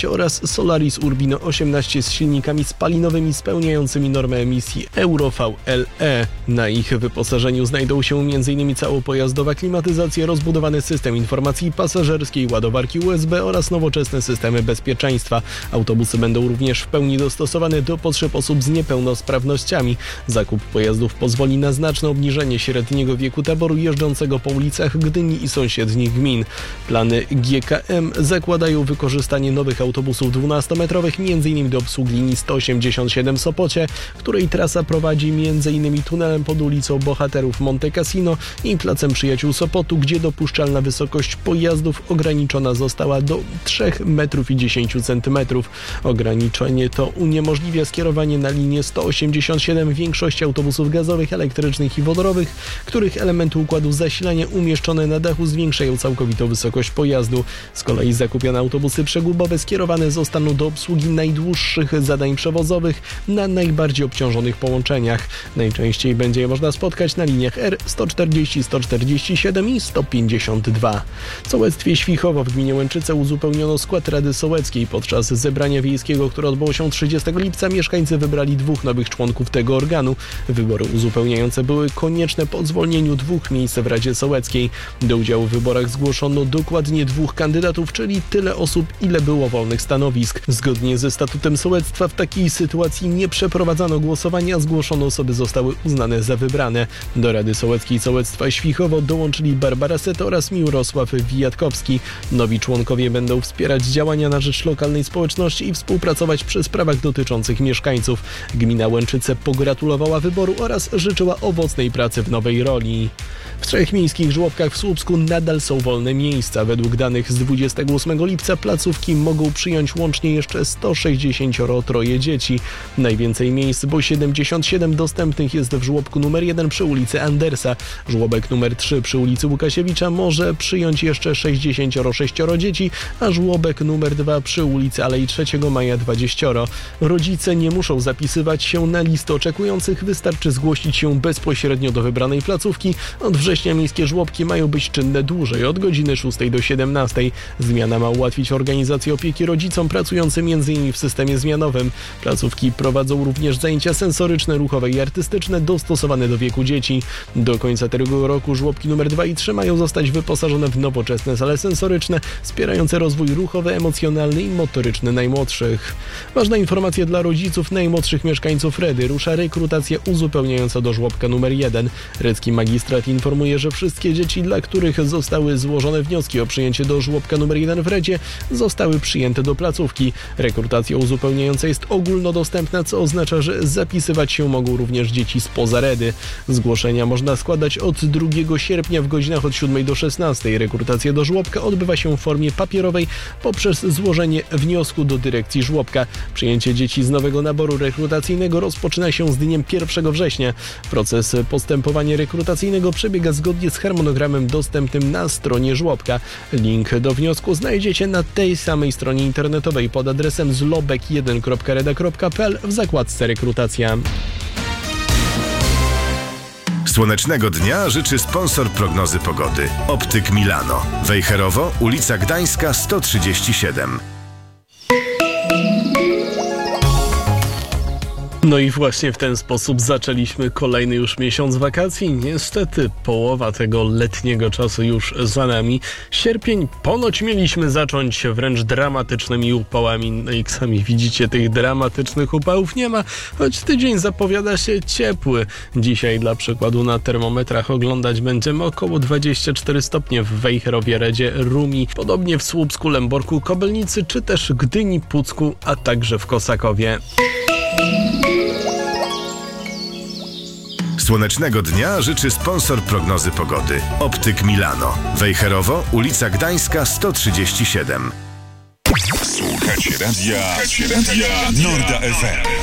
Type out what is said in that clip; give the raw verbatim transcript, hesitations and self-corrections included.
osiemnaście oraz Solaris Urbino osiemnaście z silnikami spalinowymi spełniającymi normę emisji Euro V L E. Na ich wyposażeniu znajdą się m.in. całopojazdowa klimatyzacja, rozbudowany system informacji pasażerskiej, ładowarki U S B oraz nowoczesne systemy bezpieczeństwa. Autobusy będą również w pełni dostosowane do potrzeb osób z niepełnosprawnościami. Zakup pojazdów pozwoli na znaczne obniżenie średniego wieku taboru jeżdżącego po ulicach Gdyni i sąsiednich gmin. Plany G K M zakładają wykorzystanie nowych autobusów dwunastometrowych m.in. do obsługi linii sto osiemdziesiąt siedem w Sopocie, której trasa prowadzi m.in. tunelem pod ulicą Bohaterów Monte Cassino i Placem Przyjaciół Sopotu, gdzie dopuszczalna wysokość pojazdów ograniczona została do trzy metry dziesięć centymetrów. Ograniczenie to uniemożliwia skierowanie na linię sto osiemdziesiąt siedem większości autobusów gazowych, elektrycznych i wodorowych, których elementy układu zasilania umieszczone na dachu zwiększają całkowitą wysokość pojazdu. Z kolei zakupione autobusy przegubowe skierowane zostaną do obsługi najdłuższych zadań przewozowych na najbardziej obciążonych połączeniach. Najczęściej będzie je można spotkać na liniach R sto czterdzieści, sto czterdzieści siedem i sto pięćdziesiąt dwa. W sołectwie Świchowo w gminie Łęczyce uzupełniono skład Rady Sołeckiej. Podczas zebrania wiejskiego, które odbyło się trzydziestego lipca, mieszkańcy wybrali dwóch nowych członków tego organu. Wybory uzupełniające były konieczne po zwolnieniu dwóch miejsc w Radzie Sołeckiej. Do udziału w wyborach zgłoszono dokładnie dwóch kandydatów, czyli tyle osób, ile było wolnych stanowisk. Zgodnie ze statutem sołectwa w takiej sytuacji nie przeprowadzano głosowania, a zgłoszone osoby zostały uznane za wybrane. Do Rady Sołeckiej Sołectwa Świchowo dołączyli Barbara Set oraz Mirosław Wijatkowski. Nowi członkowie będą wspierać działania na rzecz lokalnej społeczności i współpracować przy sprawach dotyczących mieszkańców. Gmina Łęczyce pogratulowała wyboru oraz życzyła owocnej pracy w nowej roli. W trzech miejskich żłobkach w Słupsku nadal są wolne miejsca. Według danych z dwudziestego ósmego lipca placówki mogą przyjąć łącznie jeszcze sto sześćdziesiąt trzy dzieci. Najwięcej miejsc, bo siedemdziesiąt siedem dostępnych jest w żłobku numer jeden przy ulicy Andersa. Żłobek numer trzy przy ulicy Łukasiewicza może przyjąć jeszcze sześćdziesiąt sześć dzieci, a żłobek numer dwa przy ulicy Alei trzeciego Maja dwadzieścia. Rodzice nie muszą zapisywać się na listę oczekujących, wystarczy zgłosić się bezpośrednio do wybranej placówki. Od września miejskie żłobki mają być czynne dłużej, od godziny szóstej do siedemnastej. Zmiana ma ułatwić organizację opieki rodzicom pracującym między innymi w systemie zmianowym. Placówki prowadzą również zajęcia sensoryczne, ruchowe i artystyczne dostosowane do wieku dzieci. Do końca tego roku żłobki numer dwa i trzy mają zostać wyposażone w nowoczesne sale sensoryczne, wspierające rozwój ruchowy, emocjonalny i motoryczny najmłodszych. Ważna informacja dla rodziców najmłodszych mieszkańców Redy. Rusza rekrutacja uzupełniająca do żłobka numer jeden. Redzki magistrat informuje, że wszystkie dzieci, dla których zostały złożone wnioski o przyjęcie do żłobka numer jeden w Redzie, zostały przyjęte do placówki. Rekrutacja uzupełniająca jest ogólnodostępna, co oznacza, że zapisywać się mogą również dzieci spoza Redy. Zgłoszenia można składać od drugiego sierpnia w godzinach od siódmej do szesnastej. Rekrutacja do żłobka odbywa się w formie papierowej poprzez złożenie wniosku do dyrekcji żłobka. Przyjęcie dzieci z nowego naboru rekrutacyjnego rozpoczyna się z dniem pierwszego września. Proces postępowania rekrutacyjnego przebiega zgodnie z harmonogramem dostępnym na stronie żłobka. Link do wniosku znajdziecie na tej samej stronie internetowej pod adresem zlobek jeden kropka reda kropka p l w zakładce rekrutacja. Słonecznego dnia życzy sponsor prognozy pogody. Optyk Milano. Wejherowo, ulica Gdańska sto trzydzieści siedem. No i właśnie w ten sposób zaczęliśmy kolejny już miesiąc wakacji. Niestety połowa tego letniego czasu już za nami. Sierpień ponoć mieliśmy zacząć wręcz dramatycznymi upałami. No i jak sami widzicie, tych dramatycznych upałów nie ma, choć tydzień zapowiada się ciepły. Dzisiaj dla przykładu na termometrach oglądać będziemy około dwadzieścia cztery stopnie w Wejherowie, Redzie, Rumi, podobnie w Słupsku, Lęborku, Kobylnicy, czy też Gdyni, Pucku, a także w Kosakowie. Słonecznego dnia życzy sponsor prognozy pogody. Optyk Milano. Wejherowo, ulica Gdańska sto trzydzieści siedem. Słuchacie radia, Słuchacie radia Norda F M.